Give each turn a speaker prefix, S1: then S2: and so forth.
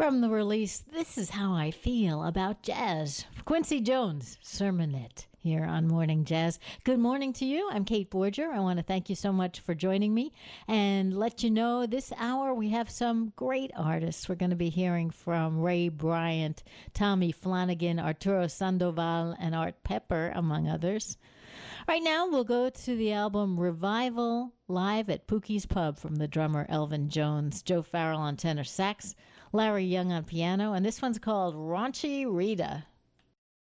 S1: From the release, This Is How I Feel About Jazz. Quincy Jones, Sermonette, here on Morning Jazz. Good morning to you. I'm Kate Borger. I want to thank you so much for joining me and let you know this hour we have some great artists. We're going to be hearing from Ray Bryant, Tommy Flanagan, Arturo Sandoval, and Art Pepper, among others. Right now, we'll go to the album Revival, live at Pookie's Pub from the drummer Elvin Jones, Joe Farrell on tenor sax, Larry Young on piano, and this one's called Raunchy Rita.